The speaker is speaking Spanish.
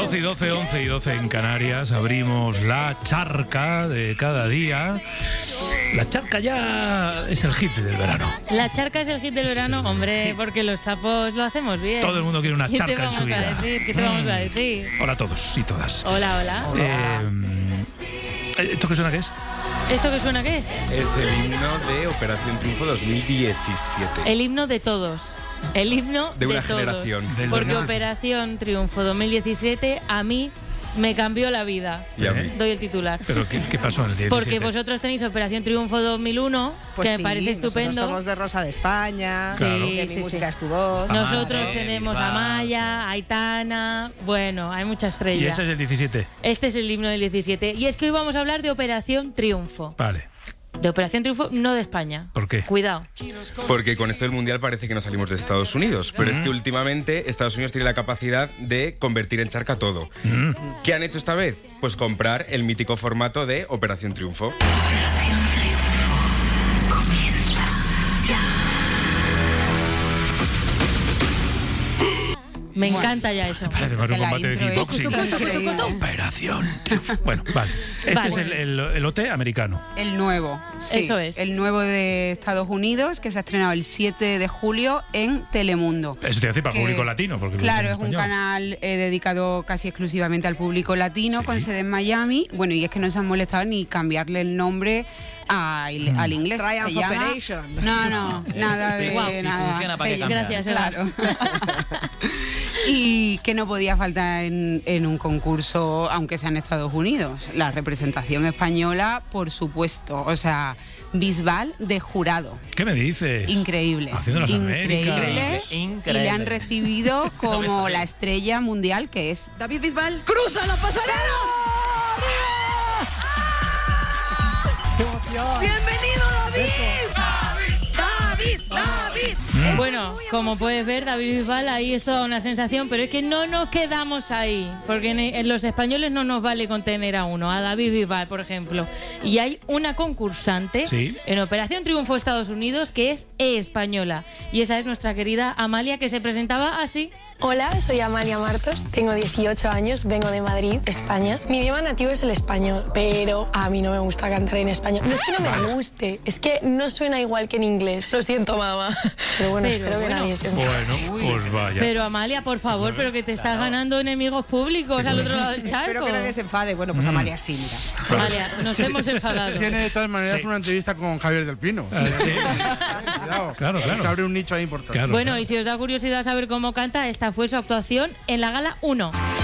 12 y 12, 11 y 12 en Canarias. Abrimos la charca de cada día. La charca ya es el hit del verano. La charca es el hit del verano, hombre, porque los sapos lo hacemos bien. Todo el mundo quiere una charca en su vida. ¿Qué te vamos a decir? Hola a todos y todas. Hola, hola. ¿Esto qué suena qué es? ¿Esto qué suena qué es? Es el himno de Operación Triunfo 2017. El himno de todos. El himno de una todos. generación. Porque Operación Triunfo 2017 a mí me cambió la vida. Y a mí. Doy el titular. ¿Pero qué pasó en el 17? Porque vosotros tenéis Operación Triunfo 2001, pues que sí, me parece estupendo. Nosotros somos de Rosa de España, Claro. de Mi Música es tu voz. Nosotros tenemos a Maya, a Aitana, bueno, hay mucha estrella. ¿Y ese es el 17? Este es el himno del 17. Y es que hoy vamos a hablar de Operación Triunfo. Vale. De Operación Triunfo, no de España. ¿Por qué? Cuidado. Porque con esto del Mundial parece que no salimos de Estados Unidos, pero es que últimamente Estados Unidos tiene la capacidad de convertir en charca todo. ¿Qué han hecho esta vez? Pues comprar el mítico formato de Operación Triunfo. Operación Triunfo comienza ya. Me encanta ya eso. Parece más un combate de kickboxing. Operación Triunfo. Bueno, vale. Este Vale. es el OT americano. El nuevo, sí, Eso es. el nuevo de Estados Unidos, que se ha estrenado el 7 de julio en Telemundo. Eso te iba a decir para el Que, público latino. Porque claro, en es un español. canal dedicado casi exclusivamente al público latino, Sí. con sede en Miami. Bueno, y es que no se han molestado ni cambiarle el nombre al inglés. Triumph Se llama- Operation. No, nada de Guau. Sí, nada. funciona para Se que llama- Gracias, Eva. claro. Y que no podía faltar en un concurso, aunque sea en Estados Unidos. La representación española, por supuesto. O sea, Bisbal de jurado. ¿Qué me dices? Increíble. Haciendo las Increíble. Américas. Y le han recibido como la estrella mundial que es. David Bisbal, cruza la pasarela. ¡Bienvenido, David! ¡David! Bueno, como puedes ver, David Bisbal, ahí es toda una sensación, pero es que no nos quedamos ahí, porque en los españoles no nos vale contener a uno, a David Bisbal, por ejemplo. Y hay una concursante Sí. en Operación Triunfo Estados Unidos que es española, y esa es nuestra querida Amalia, que se presentaba así. Hola, soy Amalia Martos, tengo 18 años, vengo de Madrid, España. Mi idioma nativo es el español, pero a mí no me gusta cantar en español. No es que no me guste, es que no suena igual que en inglés. Lo siento, mamá. Pero bueno, Pero espero que bueno. nadie se enfade. Bueno, pues vaya. Pero Amalia, por favor, pero que te estás ganando enemigos públicos al otro lado del charco. Espero que nadie se enfade. Bueno, pues Amalia sí, mira. Amalia, nos hemos enfadado. Tiene de todas maneras Sí. una entrevista con Javier del Pino. Sí. Cuidado. Claro. Se abre un nicho ahí importante. Claro, Bueno, claro. y si os da curiosidad saber cómo canta, esta fue su actuación en la Gala 1.